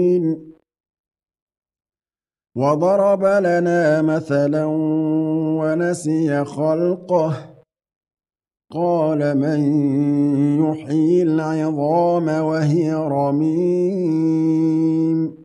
وضرب لنا مثلا ونسي خلقه قال من يحيي العظام وهي رميم